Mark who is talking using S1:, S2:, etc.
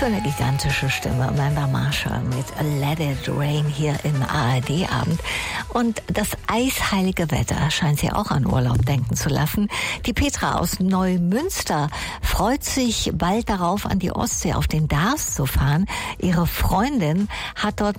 S1: für eine gigantische Stimme. Amanda Marshall mit Let It Rain hier im ARD-Abend. Und das eisheilige Wetter scheint sie auch an Urlaub denken zu lassen. Die Petra aus Neumünster freut sich bald darauf, an die Ostsee auf den Darß zu fahren. Ihre Freundin hat dort